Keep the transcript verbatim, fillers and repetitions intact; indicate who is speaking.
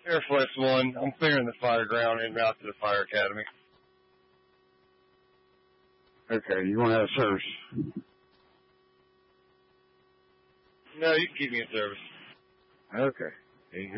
Speaker 1: Air Flex one. I'm clearing the fire ground en route to the fire academy.
Speaker 2: Okay, you want to have service?
Speaker 1: No, you can keep me in service.
Speaker 2: Okay.